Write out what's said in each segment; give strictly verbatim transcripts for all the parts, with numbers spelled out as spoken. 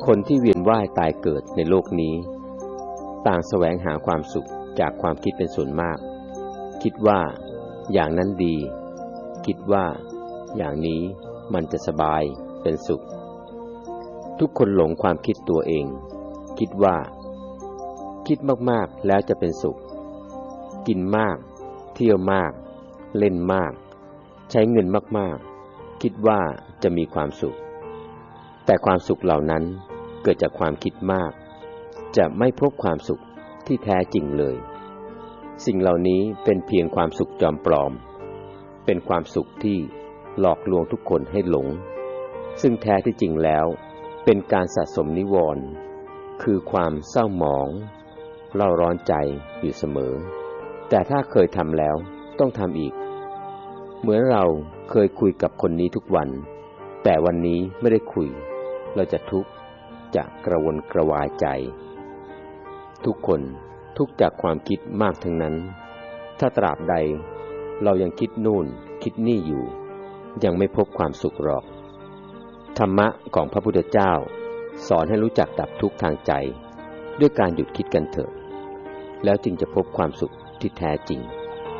คนที่เวียนว่ายตายเกิดในโลกนี้ต่างแสวงหาความสุขจากความคิดเป็นส่วนมากคิดว่าอย่างนั้นดีคิดว่าอย่างนี้มันจะสบายเป็นสุขทุกคนหลงความคิดตัวเองคิดว่าคิดมากๆแล้วจะเป็นสุขกินมากเที่ยวมากเล่นมากใช้เงินมากๆคิดว่าจะมีความสุขแต่ความสุขเหล่านั้นเกิดจากความคิดมากจะไม่พบความสุขที่แท้จริงเลยสิ่งเหล่านี้เป็นเพียงความสุขจอมปลอมเป็นความสุขที่หลอกลวงทุกคนให้หลงซึ่งแท้ที่จริงแล้วเป็นการสะสมนิวรณ์คือความเศร้าหมองเร่าร้อนใจอยู่เสมอแต่ถ้าเคยทำแล้วต้องทำอีกเหมือนเราเคยคุยกับคนนี้ทุกวันแต่วันนี้ไม่ได้คุยเราจะทุกข์จะกระวนกระวายใจทุกคนทุกข์จากความคิดมากทั้งนั้นถ้าตราบใดเรายังคิดนู่นคิดนี่อยู่ยังไม่พบความสุขหรอกธรรมะของพระพุทธเจ้าสอนให้รู้จักดับทุกข์ทางใจด้วยการหยุดคิดกันเถอะแล้วจึงจะพบความสุขที่แท้จริง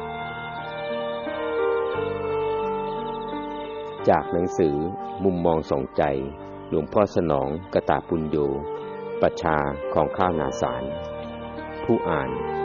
จากหนังสือมุมมองส่องใจหลวงพ่อสนองกตปุญโญประชาของข้าวนาสารผู้อ่าน